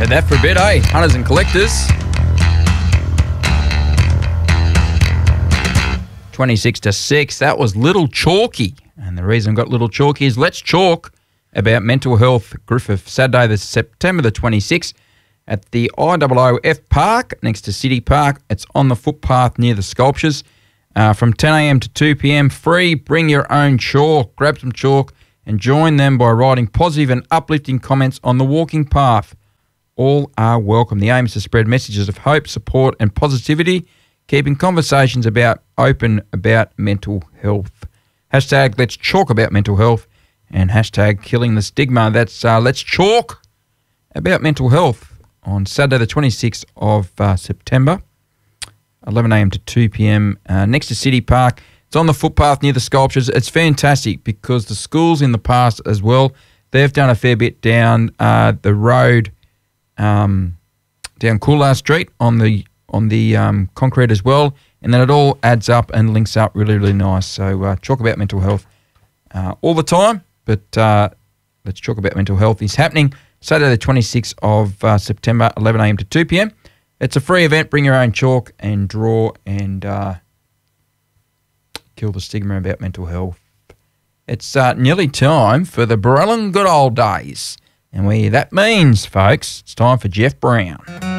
Had that for a bit, eh? Hunters and collectors. 26-6. That was Little Chalky. And the reason I got Little Chalky is Let's Chalk about mental health. Griffith, Saturday, the September the 26th at the IOOF Park next to City Park. It's on the footpath near the sculptures. From 10 a.m. to 2 p.m. Free. Bring your own chalk. Grab some chalk and join them by writing positive and uplifting comments on the walking path. All are welcome. The aim is to spread messages of hope, support and positivity, keeping conversations open about mental health. Hashtag Let's Chalk about mental health and hashtag Killing the Stigma. That's Let's Chalk about mental health on Saturday the 26th of September, 11 a.m. to 2 p.m. Next to City Park. It's on the footpath near the sculptures. It's fantastic because the schools in the past as well, they've done a fair bit down the road, down Coolard Street on the concrete as well, and then it all adds up and links up really, really nice. So talk about mental health all the time, but let's talk about mental health. It's happening Saturday the 26th of September, 11 a.m. to 2 p.m. It's a free event. Bring your own chalk and draw and kill the stigma about mental health. It's nearly time for the Barellan Good Old Days. And that means, folks, it's time for Jeff Brown.